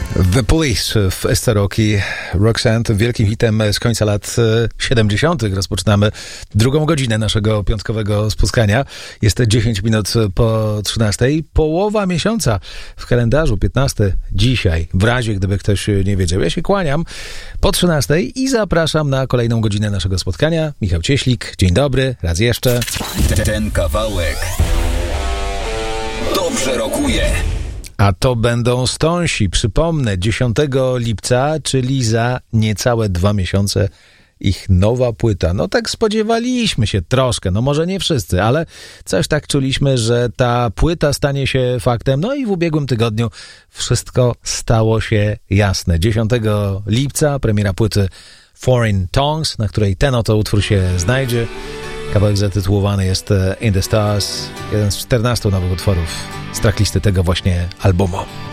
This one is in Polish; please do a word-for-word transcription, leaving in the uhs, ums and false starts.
The Police w Esteroki Roxanne, wielkim hitem z końca lat siedemdziesiątych. Rozpoczynamy drugą godzinę naszego piątkowego spotkania. Jest dziesięć minut po trzynastej. Połowa miesiąca w kalendarzu, piętnasty dzisiaj. W razie, gdyby ktoś nie wiedział. Ja się kłaniam po trzynastej i zapraszam na kolejną godzinę naszego spotkania. Michał Cieślik, dzień dobry, raz jeszcze. Ten kawałek dobrze rokuje. A to będą Stonesi. Przypomnę, dziesiątego lipca, czyli za niecałe dwa miesiące, ich nowa płyta. No tak spodziewaliśmy się troszkę, no może nie wszyscy, ale coś tak czuliśmy, że ta płyta stanie się faktem. No i w ubiegłym tygodniu wszystko stało się jasne. dziesiątego lipca premiera płyty Foreign Tongues, na której ten oto utwór się znajdzie. Kawałek zatytułowany jest In the Stars, jeden z czternastu nowych utworów z tracklisty tego właśnie albumu.